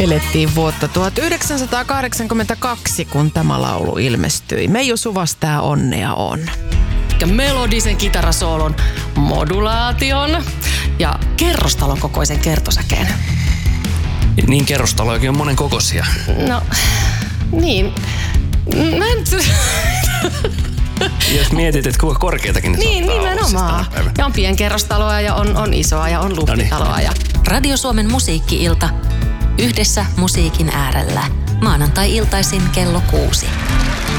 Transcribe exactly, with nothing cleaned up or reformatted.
Elettiin vuotta tuhatyhdeksänsataakahdeksankymmentäkaksi, kun tämä laulu ilmestyi. Meiju Suvas tää onnea on. Ja melodisen kitarasoolon, modulaation ja kerrostalon kokoisen kertosäkeen. Niin kerrostalojakin on monen kokoisia. No, niin. Mä en... Jos mietit, että kuinka korkeitakin ne Niin, nimenomaan. Ja on pienkerrostaloa ja on, on isoa ja on luhtitaloa. Ja... Radio Suomen musiikki-ilta. Yhdessä musiikin äärellä. Maanantai-iltaisin kello kuusi.